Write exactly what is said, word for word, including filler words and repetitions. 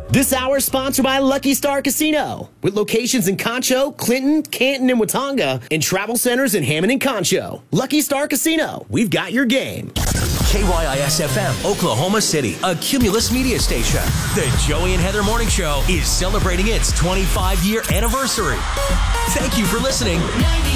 This hour is sponsored by Lucky Star Casino, with locations in Concho, Clinton, Canton, and Watauga, and travel centers in Hammond and Concho. Lucky Star Casino, we've got your game. K Y I S F M, Oklahoma City, a Cumulus media station. The Joey and Heather Morning Show is celebrating its twenty-five year anniversary. Thank you for listening.